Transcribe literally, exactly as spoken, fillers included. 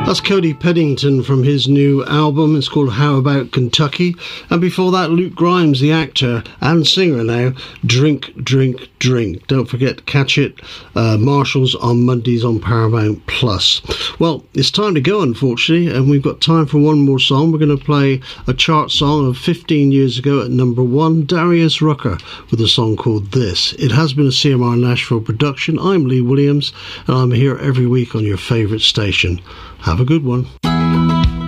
That's Cody Pennington from his new album. It's called How About Kentucky. And before that, Luke Grimes, the actor and singer now, Drink, Drink, Drink. Don't forget, catch it, uh, Marshalls on Mondays on Paramount Plus. Well, it's time to go, unfortunately, and we've got time for one more song. We're going to play a chart song of fifteen years ago at number one, Darius Rucker, with a song called This. It has been a C M R Nashville production. I'm Lee Williams, and I'm here every week on your favourite station. Have a good one.